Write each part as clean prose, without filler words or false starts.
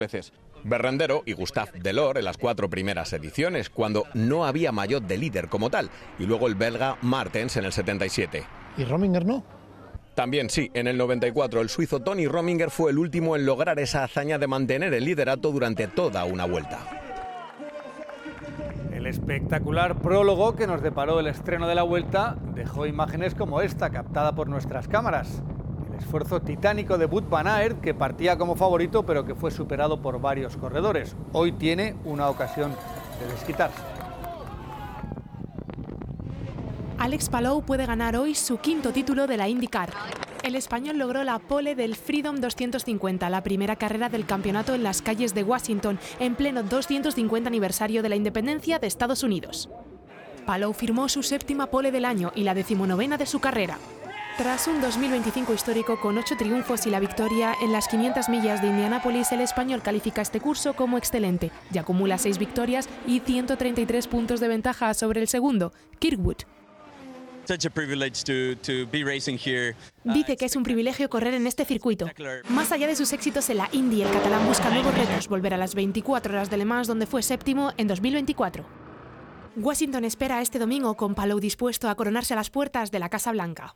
veces Berrendero y Gustave Delors en las 4 primeras ediciones, cuando no había maillot de líder como tal, y luego el belga Martens en el 77. ¿Y Rominger no? También sí, en el 94 el suizo Tony Rominger fue el último en lograr esa hazaña de mantener el liderato durante toda una vuelta. El espectacular prólogo que nos deparó el estreno de la Vuelta dejó imágenes como esta, captada por nuestras cámaras. El esfuerzo titánico de Wout van Aert, que partía como favorito, pero que fue superado por varios corredores. Hoy tiene una ocasión de desquitarse. Alex Palou puede ganar hoy su 5º título de la IndyCar. El español logró la pole del Freedom 250, la primera carrera del campeonato en las calles de Washington, en pleno 250 aniversario de la independencia de Estados Unidos. Palou firmó su 7ª pole del año y la 19ª de su carrera. Tras un 2025 histórico con 8 triunfos y la victoria en las 500 millas de Indianápolis, el español califica este curso como excelente y acumula 6 victorias y 133 puntos de ventaja sobre el segundo, Kirkwood. Dice que es un privilegio correr en este circuito. Más allá de sus éxitos en la Indy, el catalán busca nuevos retos, volver a las 24 horas de Le Mans, donde fue 7º en 2024. Washington espera este domingo con Palou dispuesto a coronarse a las puertas de la Casa Blanca.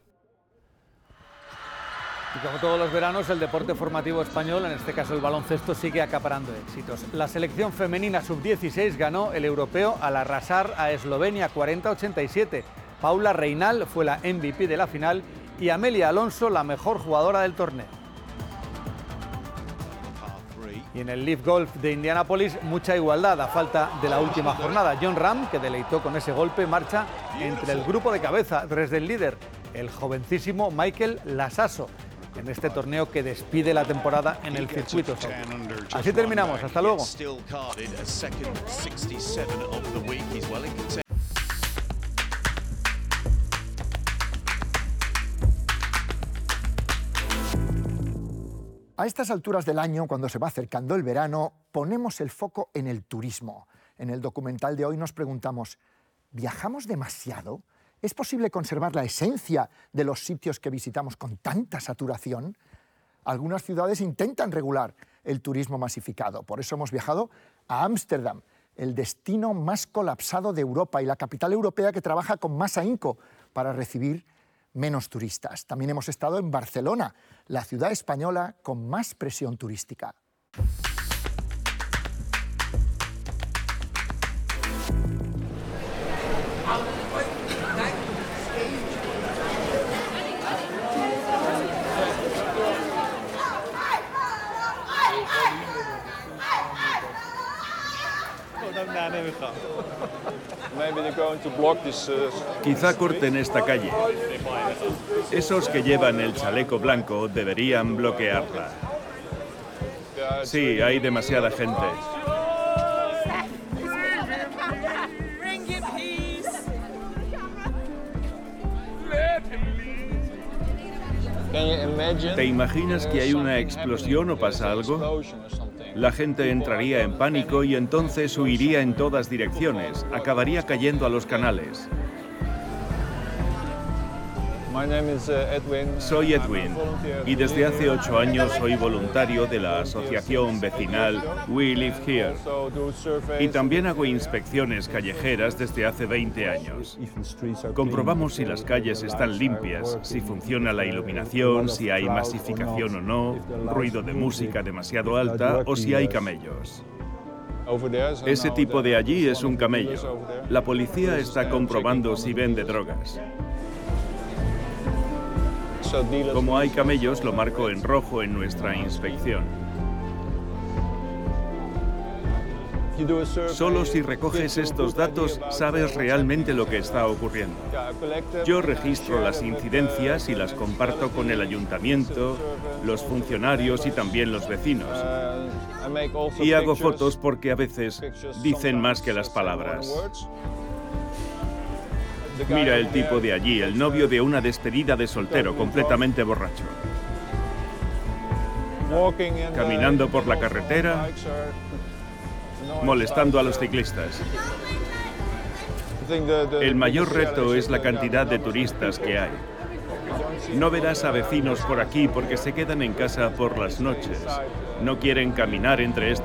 Y como todos los veranos, el deporte formativo español, en este caso el baloncesto, sigue acaparando éxitos. La selección femenina sub-16 ganó el europeo al arrasar a Eslovenia 40-87. Paula Reinal fue la MVP de la final y Amelia Alonso la mejor jugadora del torneo. Y en el Leaf Golf de Indianápolis, mucha igualdad a falta de la última jornada. Jon Rahm, que deleitó con ese golpe, marcha entre el grupo de cabeza desde el líder, el jovencísimo Michael Lasasso, en este torneo que despide la temporada en el circuito. Así terminamos, hasta luego. A estas alturas del año, cuando se va acercando el verano, ponemos el foco en el turismo. En el documental de hoy nos preguntamos, ¿viajamos demasiado? ¿Es posible conservar la esencia de los sitios que visitamos con tanta saturación? Algunas ciudades intentan regular el turismo masificado. Por eso hemos viajado a Ámsterdam, el destino más colapsado de Europa y la capital europea que trabaja con más ahínco para recibir menos turistas. También hemos estado en Barcelona, la ciudad española con más presión turística. Quizá corten esta calle. Esos que llevan el chaleco blanco deberían bloquearla. Sí, hay demasiada gente. ¿Te imaginas que hay una explosión o pasa algo? La gente entraría en pánico y entonces huiría en todas direcciones, acabaría cayendo a los canales. Soy Edwin y desde hace 8 años soy voluntario de la asociación vecinal We Live Here. Y también hago inspecciones callejeras desde hace 20 años. Comprobamos si las calles están limpias, si funciona la iluminación, si hay masificación o no, ruido de música demasiado alta o si hay camellos. Ese tipo de allí es un camello. La policía está comprobando si vende drogas. Como hay camellos, lo marco en rojo en nuestra inspección. Solo si recoges estos datos sabes realmente lo que está ocurriendo. Yo registro las incidencias y las comparto con el ayuntamiento, los funcionarios y también los vecinos. Y hago fotos porque a veces dicen más que las palabras. Mira el tipo de allí, el novio de una despedida de soltero, completamente borracho. Caminando por la carretera, molestando a los ciclistas. El mayor reto es la cantidad de turistas que hay. No verás a vecinos por aquí porque se quedan en casa por las noches. No quieren caminar entre